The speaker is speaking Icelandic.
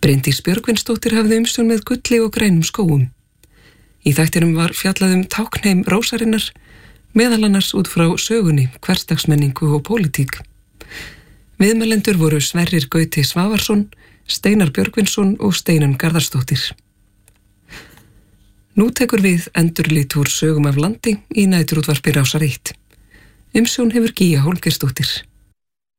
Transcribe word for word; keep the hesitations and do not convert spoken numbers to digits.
Bryndís Björgvinsdóttir hafði umsjón með gulli og grænum skógum. Í þættinum var fjallað um táknheim rósarinnar, meðal annars út frá sögunni, hversdagsmenningu og pólitík. Viðmælendur voru Sverrir Gauti Svavarsson, Steinar Björgvinsson og Steinunn Garðarsdóttir. Nú tekur við endurlit úr sögum af landi í næturútvarpi Rásar eitt. Umsjón hefur Gígja Hólmgeirsdóttir.